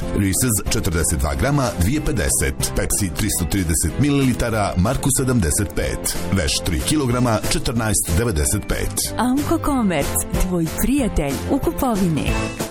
Reese's 42 grama 2,50, Pepsi 330 ml, Marku 75, Veš 3 kg 14,95. Amko Komerc, tvoj prijatelj u kupovini.